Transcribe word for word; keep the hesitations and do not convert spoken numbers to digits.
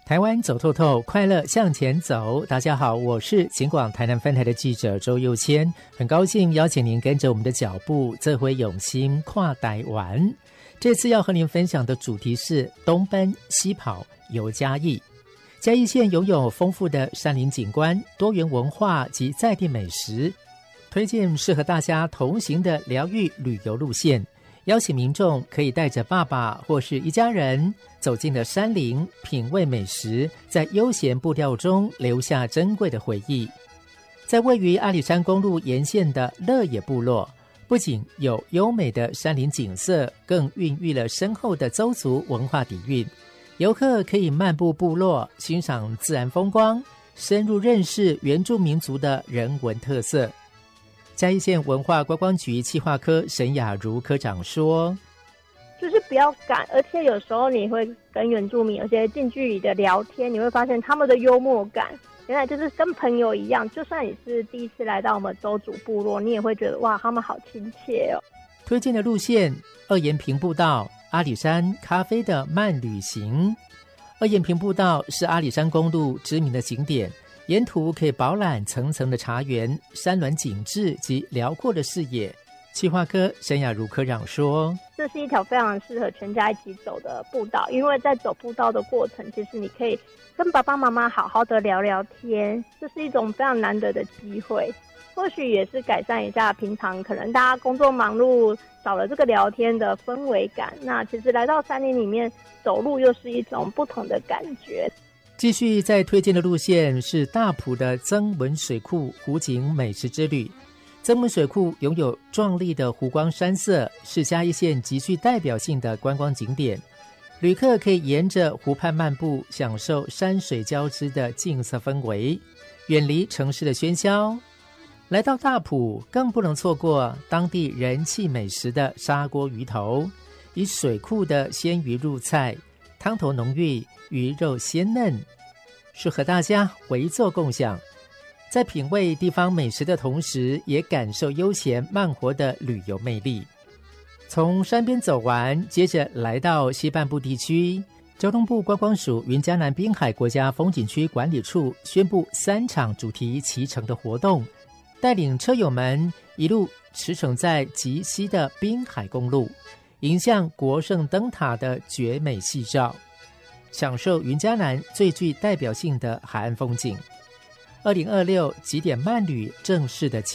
台湾走透透，快乐向前走。大家好，我是警广台南分台的记者周佑谦，很高兴邀请您跟着我们的脚步，这回用心跨台湾。这次要和您分享的主题是东奔西跑游嘉义。嘉义县拥有丰富的山林景观、多元文化及在地美食，推荐适合大家同行的疗愈旅游路线。邀请民众可以带着爸爸或是一家人走进了山林，品味美食，在悠闲步调中留下珍贵的回忆。在位于阿里山公路沿线的乐野部落，不仅有优美的山林景色，更孕育了深厚的邹族文化底蕴。游客可以漫步部落，欣赏自然风光，深入认识原住民族的人文特色。嘉义县文化观光局企划科沈雅茹科长说， 就是不要赶，而且有时候你会跟原住民有些近距离的聊天，你会发现他们的幽默感原来就是跟朋友一样，就算你是第一次来到我们邹族部落，你也会觉得哇，他们好亲切哦。 推荐的路线：二延平步道、阿里山咖啡的慢旅行。二延平步道是阿里山公路知名的景点，沿途可以饱览层层的茶园、山峦景致及辽阔的视野。企划科沈雅茹科长说， 这是一条非常适合全家一起走的步道，因为在走步道的过程，其实你可以跟爸爸妈妈好好的聊聊天，这是一种非常难得的机会，或许也是改善一下平常可能大家工作忙碌少了这个聊天的氛围感，那其实来到山林里面走路又是一种不同的感觉。 继续在推荐的路线是大埔的曾文水库湖景美食之旅。曾文水库拥有壮丽的湖光山色，是嘉义县极具代表性的观光景点。旅客可以沿着湖畔漫步，享受山水交织的静色氛围，远离城市的喧嚣。来到大埔，更不能错过当地人气美食的砂锅鱼头，以水库的鲜鱼入菜，汤头浓郁，鱼肉鲜嫩，适合大家围坐共享。在品味地方美食的同时，也感受悠闲慢活的旅游魅力。从山边走完，接着来到西半部地区，交通部观光署云嘉南滨海国家风景区管理处宣布三场主题骑乘的活动，带领车友们一路驰骋在极西的滨海公路，迎向国圣灯塔的绝美夕照，享受云嘉南最具代表性的海岸风景。二零二六极点慢旅正式的